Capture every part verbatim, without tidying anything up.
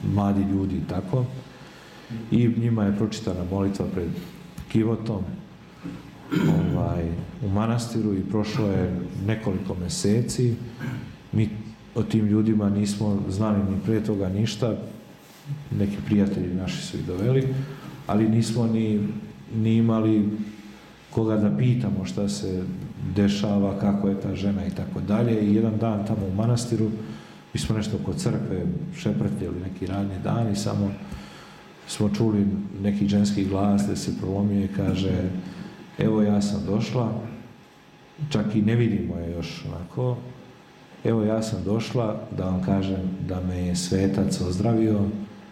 mladi ljudi i tako. I njima je pročitana molitva pred kivotom ovaj, u manastiru i prošlo je nekoliko meseci. Mi o tim ljudima nismo znali ni prije toga ništa, neki prijatelji naši su ih doveli, ali nismo ni, ni imali koga da pitamo šta se dešava, kako je ta žena i tako dalje. I jedan dan tamo u manastiru, mi smo nešto kod crkve šepretili neki radni dan i samo smo čuli neki ženski glas da se prolomio i kaže: evo ja sam došla, čak i ne vidimo je još onako, evo ja sam došla da vam kažem da me je svetac ozdravio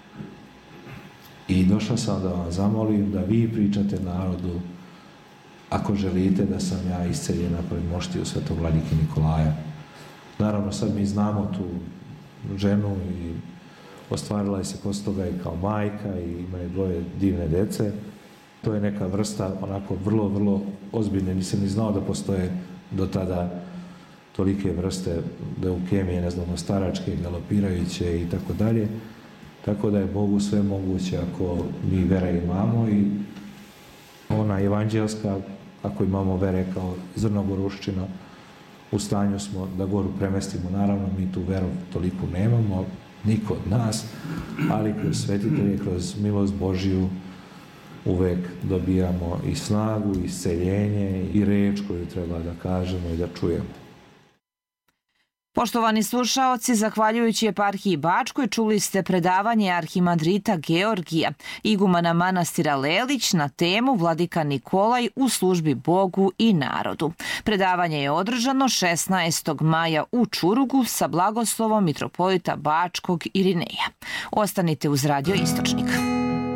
i došla sam da vam zamolim da vi pričate narodu ako želite da sam ja isceljena pred moštiju Svetog Vladike Nikolaja. Naravno sad mi znamo tu ženu i ostvarila je se posle toga i kao majka i ima je dvoje divne dece. To je neka vrsta onako vrlo, vrlo ozbiljne. Nisam ni znao da postoje do tada tolike vrste leukemije, ne znamo, staračke, galopirajuće i tako dalje. Tako da je Bogu sve moguće ako mi vere imamo i ona evanđelska, ako imamo vere kao zrno goruščina, u stanju smo da goru premestimo. Naravno, mi tu veru toliku nemamo, niko od nas, ali kroz svetitelje, kroz milost Božiju uvek dobijamo i snagu, i isceljenje, i reč koju treba da kažemo i da čujemo. Poštovani slušaoci, zahvaljujući eparhiji Bačkoj, čuli ste predavanje arhimandrita Georgija, igumana manastira Lelić, na temu Vladika Nikolaj u službi Bogu i narodu. Predavanje je održano šesnaestog maja u Čurugu sa blagoslovom mitropolita Bačkog Irineja. Ostanite uz Radio Istočnik.